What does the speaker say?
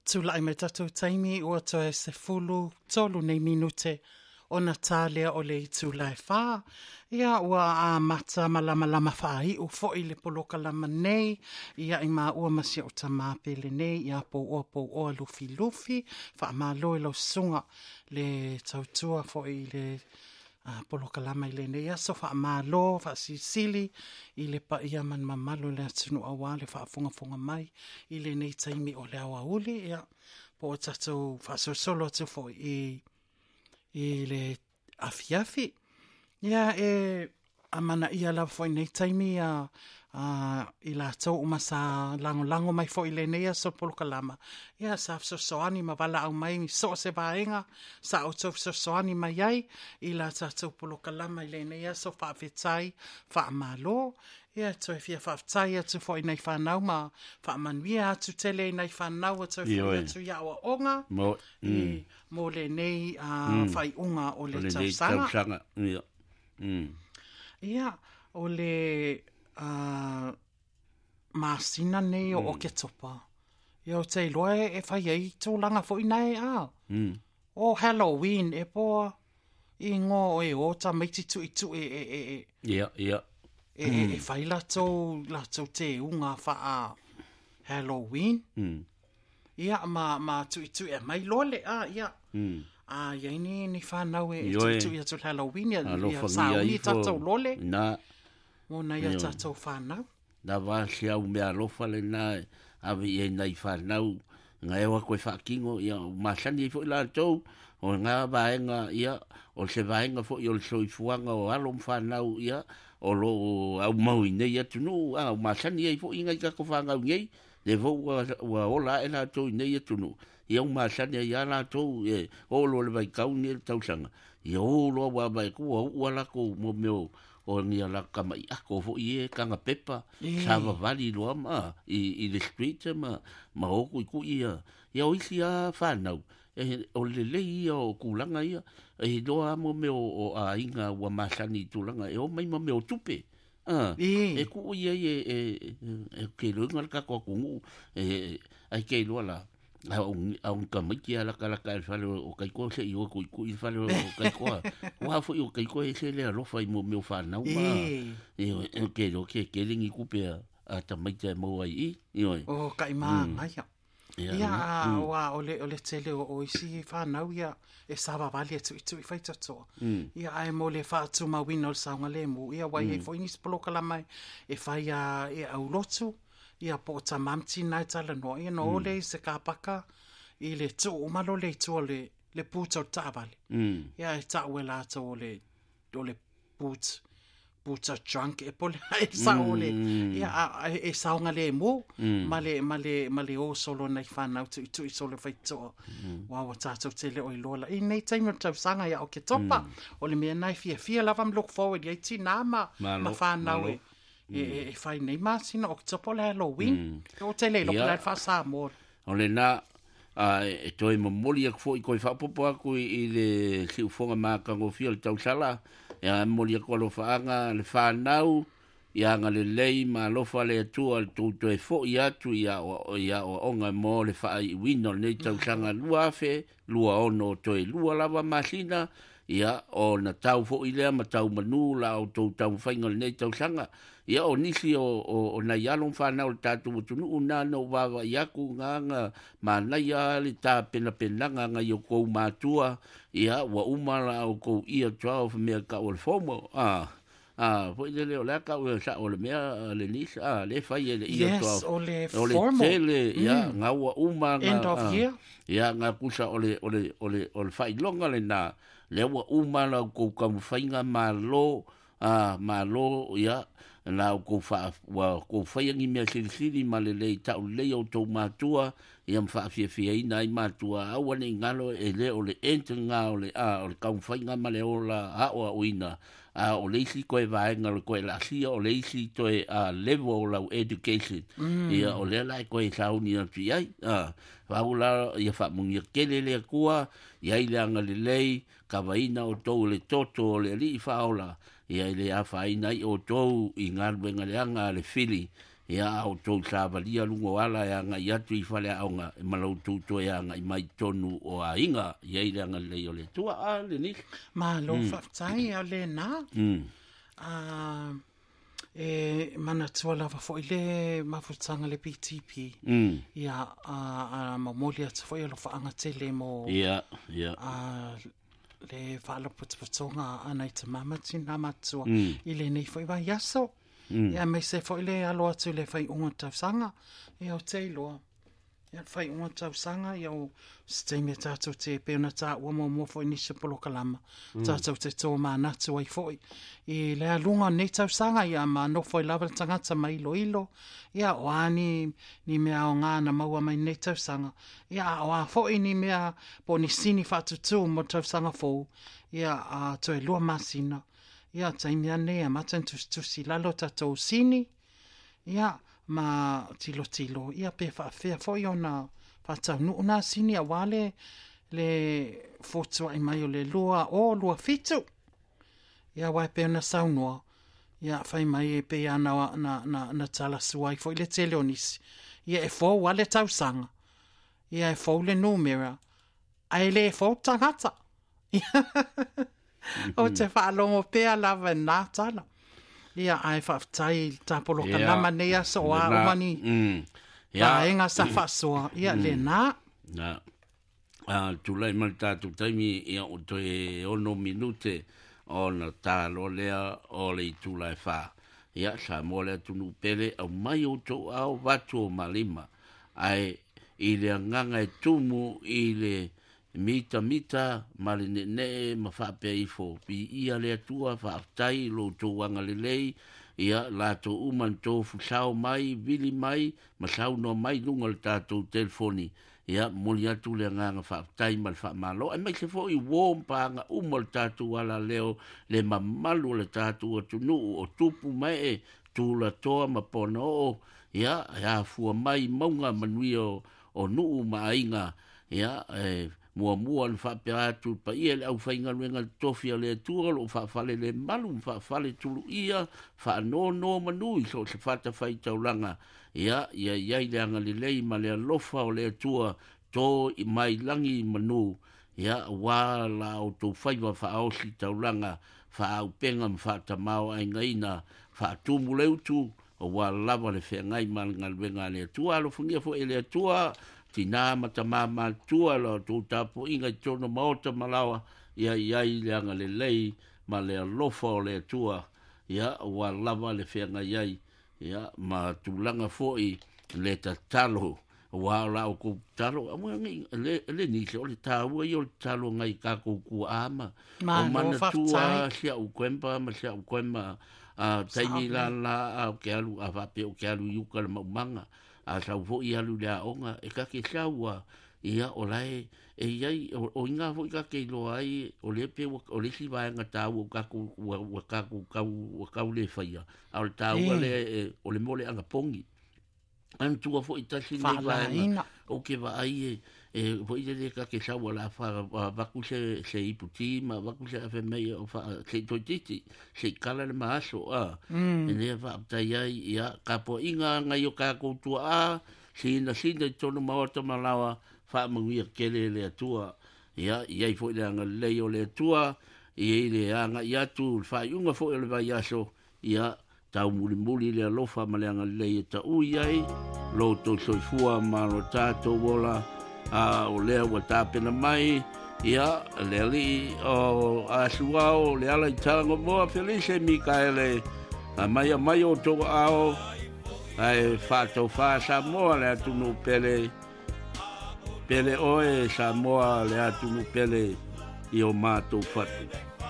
tula mai tatou taimi ua toe se fulu tolu nei minute o na tālea o le tula e whā. Ia ua a mata malama lama whai u fo i le poloka lama nei. Ia i maa ua masia o ta māpele nei. Ia po o lufi lufi. Wha maa loe lau sunga le tautua fo i le poloka lama i le nei. Ia so wha maa lo, wha sili i le pa ia man mamalo le atunu awa le wha funga mai. I le nei taimi o le awa uli. Ia po o tatou wha solo atu fo i le afiafi. Ia amana ia la foi nei taimi i la tau umasa lango mai foi le nei so poloka lama. Ia sa soani ma wala au mai so se vaenga sa o soani mai ai i la tau poloka lama i le nei so fa fetai fa malo. Ia to fia fa fetai atu foi nei fa nau ma fa manuia atu tele nei fa nau atu atu ia o onga. Mo le nei fai unga o le tausanga. Ia, o le masina nei o ke topa. Ia o te loe e fai ei tūlanga fo inai O Halloween e po i ngō e o ta meiti tu i tu e fai la tau te unga fa Halloween. Ia ma tu i tu e mai lole ia. Ia ni whanau e tu i atu Halloween ia sauni tatou lole. Mo na ia tatou whanau. Na wasi au mea lofa le na awi e nei whanau. Nga ewa koe whakingo ia masani e fo i la tau. O ngā vaenga ia o se vaenga fo i o le soifuanga o alom whanau ia. O lo au maui nei atu no au masani e fo i ngai kako whangau ngei. Le vo wa ola e la tau nei atu no. Ia masani ia la tau e o lo le vai kau ni le tausanga. Ia o lo wa vai kua ua lako mo meo o nia la kama i ako fo i e kanga pepa. Sava vali loa ma i le street ma oku i ku ia. Ia o isi a whanau. O le lei ia o kulanga ia. E doa mo meo o a inga wa masani tulanga. E o mai mo meo tupe. E ku ia e ke runga ka ko kungu. Ai ke loa la. Au ka miki ala kala ka fale o kai ko se i o ku i fale o kai ko wa fo i o kai ko e se le alofa i mo meu fa na ma e ke lo ke lingi ku pe a ta mai te mo ai i o kai ma mai ia wa o le tele o isi fa na ia e sava vale tu i fai toto ia ai mo le fa tu ma wino sa ngale mo ia wa e fo ini spoloka la mai e fai e au lotu ia po ta mamti nai tala no ia no le se kapaka i le tu malo le tu le puto tabale ia e ta wela to le puto junk e pole e sa ole ia e sa ngale mo male o solo nai fana tu i solo fai to wa ta to tele o lola i nei time to sanga ia o ke topa o le me nai fia lava look forward ia ti na ma fana we e fai nei masina o topo le Halloween o tele lo la fa sa mo o le na e toi mo moli ak fo i koi fa popo aku i le siu fonga ma ka ngo fia le tau sala e a moli ak lo faanga le fa nau ia nga le lei ma lo fa le tu al tu to e fo ia tu ia o onga mo le fa i wino nei tau sanga lua fe lua ono to e lua lava masina ia o na tau fo i lea ma tau manu la o tau whainga nei tau sanga ia o nisi o na ialong whanau le tātu mutunu una no wawa iaku nganga ma na ia le tā penanga nga i o kou mātua ia wa umala o kou ia tua o mea ka o le fomo fo i leo lea ka o sa o le mea le nisa le whai e le ia tua o le formal tele ia nga ua umala end of year ia nga kusa o le whai longa le na le ua umala o kou kamu whainga malo ia na ko fa ngi me sili ma le ta le o to matua ia fa fia ina i matua au ni ngalo e le o le ent nga o le ka fa nga ma le o la o ina o le si ko e va nga ko la si o le si to e level of education ia o le la ko e sa uni atu ai va ula ia fa mu ia kele le kua ia ile nga le lei ka va ina o to le toto le li fa ola ia ile a fa ina o to i ngal benga le anga le fili ia au tau sa valia lungo ala ia ngai atu I whale aonga e malau tūtua ia ngai mai tonu o a inga ia I reanga lei o le tua a le ni. Ma lo whaftai a le nā. E mana tua lava fo I le mawhutanga le PTP. Ia mamoli atu fo I alo whaanga tele mo. Ia. Le whaala putuputonga anai te mamati nā matua. I le nei fo I wa yaso. Ia me se fo I le alo atu le whai unga tausanga. Ia o te iloa. Ia whai unga tausanga. Ia o steime tātou te peona tā ua mo fo I nisa polo kalama. Tātou te tō mā natu ai fo I le alunga nei tausanga. Ia ma no fo I lava tangata ma ilo. Ia o ani ni mea o ngāna maua mai nei tausanga. Ia o a fo I ni mea po ni sini whatutu mo tausanga fo. Ia a toi lua masina. Ia taimi ane a matan tusi lalo tatou sini. Ia ma tilo. Ia pe whawhea fo I ona whatau nuuna sini a wale le fotua I mai o le lua fitu. Ia wai pe ona saunua. Ia whai mai e pe ana na tala suai fo I le tele onisi. Ia e fo wale tausanga. Ia e fo le numera. Ai le e fo tangata. O te whaalongo pēa lava nā tala. Ia ai whaftai tāpolo kalama nei asa o a umani. Ia enga sa whasoa. Ia le nā. Tulai mai tātou taimi ia o toe ono minute o na tālo lea o le tulai wha. Ia sa mole tunu pere au mai o tō au watu o malima. Ai I le nganga e tumu I le mita mali ne ma whapea I fo pi ia le atua whaaftai lo tō wanga le lei ia la tō uman tō fusao mai vili mai ma sau no mai lunga le tātou telefoni ia moli atu le nganga whaaftai ma le whaamalo e mai se fo I wōmpa nga umal tātou ala leo le mamalu le tātou atunu o tupu mai e tūla toa ma pono o ia fua mai maunga manui o nuu ma inga ia mua le whapea atu pa ia le au whainga luenga tofia le tua lo whawhale le malu whawhale tulu ia whaanono manui so se whata whai taulanga ia le anga le lei ma le alofa o le tua tō I mai langi manu ia wala o tō whaiwa whaosi taulanga whaau penga ma whatamao ai ngaina whaatumu leutu o wala lava le whengai ma ngā luenga le tua alo fungia fo ele tua tina mata tua lo tu tapo inga tono maota malawa ia le anga le lei ma le alofa o le tua ia wa lava le whenga iai ia ma tulanga foi le tatalo wa la o ku talo le ni se o le taua I o le talo ngai ka ku ama o mana tua sia u kwempa ma sia u kwema taimi la ke alu a vape o ke alu yuka le maumanga a sau fo I alu lea onga e ka ke saua ia o lai e iai o inga fo I ka ke lo ai o le pe o le si vaenga tau o kaku kau le whaia a o le tau le o le mole anga pongi an tua fo I tasi nei vaenga o ke va ai fo I le ka ke saua la vaku se iputi ma vaku se afe mei o se toititi se kala le maaso e ne va tai ai ia ka po inga ngai o ka koutua sina tono maota malawa fa manguia kele le atua ia fo le anga lei o le atua ia le anga ia tu fa unga fo le vai aso ia tau muli le alofa ma le anga lei ta uiai lo to soifua ma lo tato wola o lea wa tāpena mai ia le ali o asuao le ala I talango moa Felice Mikaele mai o tō ao ai whātou whā Samoa le atunu pele oe Samoa le atunu pele I o mātou whatu